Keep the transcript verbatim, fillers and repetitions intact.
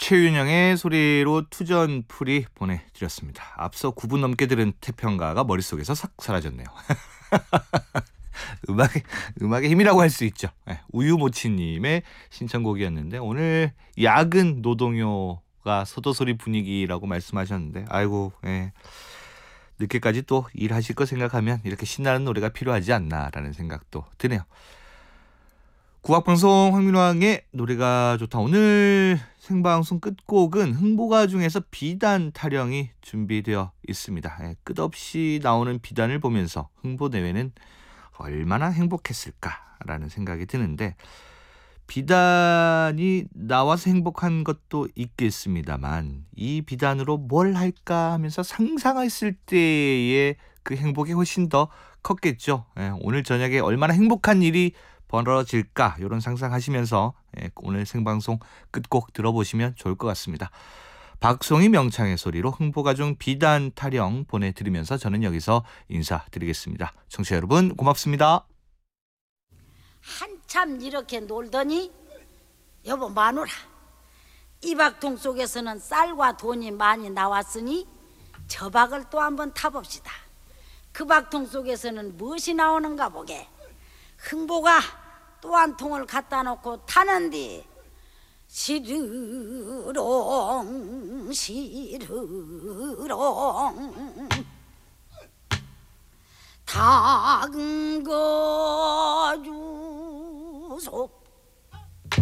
최윤영의 소리로 투전풀이 보내드렸습니다. 앞서 구 분 넘게 들은 태평가가 머릿속에서 싹 사라졌네요. 음악의, 음악의 힘이라고 할 수 있죠. 네, 우유모치님의 신청곡이었는데 오늘 야근 노동요가 소도소리 분위기라고 말씀하셨는데 아이고 예. 늦게까지 또 일하실 거 생각하면 이렇게 신나는 노래가 필요하지 않나라는 생각도 드네요. 국악방송 황민왕의 노래가 좋다. 오늘 생방송 끝곡은 흥보가 중에서 비단 타령이 준비되어 있습니다. 예, 끝없이 나오는 비단을 보면서 흥보대회는 얼마나 행복했을까라는 생각이 드는데 비단이 나와서 행복한 것도 있겠습니다만 이 비단으로 뭘 할까 하면서 상상했을 때의 그 행복이 훨씬 더 컸겠죠. 예, 오늘 저녁에 얼마나 행복한 일이 벌어질까 이런 상상하시면서 예, 오늘 생방송 끝곡 들어보시면 좋을 것 같습니다. 박송희 명창의 소리로 흥보가 중 비단 타령 보내드리면서 저는 여기서 인사드리겠습니다. 청취자 여러분 고맙습니다. 한참 이렇게 놀더니 여보 마누라 이 박통 속에서는 쌀과 돈이 많이 나왔으니 저 박을 또 한번 타봅시다. 그 박통 속에서는 무엇이 나오는가 보게. 흥보가 또 한 통을 갖다 놓고 타는디 시르렁 시르렁 닭은 거주소